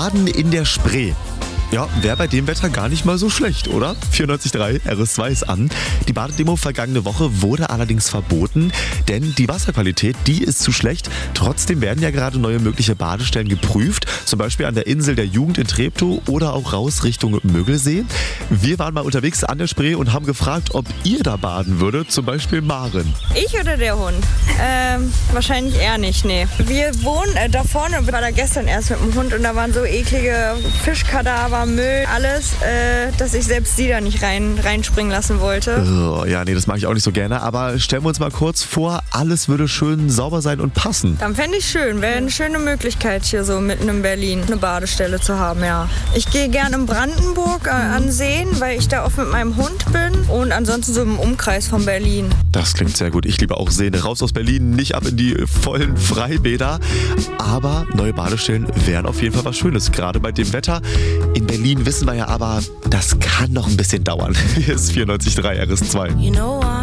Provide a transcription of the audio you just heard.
Baden in der Spree. Ja, wäre bei dem Wetter gar nicht mal so schlecht, oder? 94.3 RS2 ist an. Die Badedemo vergangene Woche wurde allerdings verboten, denn die Wasserqualität, die ist zu schlecht. Trotzdem werden ja gerade neue mögliche Badestellen geprüft, zum Beispiel an der Insel der Jugend in Treptow oder auch raus Richtung Müggelsee. Wir waren mal unterwegs an der Spree und haben gefragt, ob ihr da baden würdet, zum Beispiel Maren. Ich oder der Hund? Wahrscheinlich eher nicht, nee. Wir wohnen da vorne und war da gestern erst mit dem Hund und da waren so eklige Fischkadaver, Müll, alles, dass ich selbst die da nicht reinspringen lassen wollte. Oh, ja, nee, das mag ich auch nicht so gerne, aber stellen wir uns mal kurz vor, alles würde schön sauber sein und passen. Dann fände ich schön, wäre eine schöne Möglichkeit hier so mitten in Berlin eine Badestelle zu haben, ja. Ich gehe gerne in Brandenburg an Seen, weil ich da oft mit meinem Hund bin und ansonsten so im Umkreis von Berlin. Das klingt sehr gut. Ich liebe auch Seen. Raus aus Berlin, nicht ab in die vollen Freibäder. Aber neue Badestellen wären auf jeden Fall was Schönes, gerade bei dem Wetter. In Berlin wissen wir ja aber, das kann noch ein bisschen dauern. Hier ist 94.3 RS2.